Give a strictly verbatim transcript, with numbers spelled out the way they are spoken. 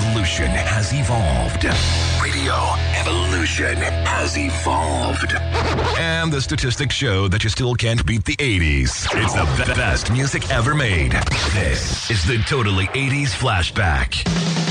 evolution has evolved. Radio evolution has evolved. And the statistics show that you still can't beat the eighties. It's the be- best music ever made. This is the Totally eighties Flashback.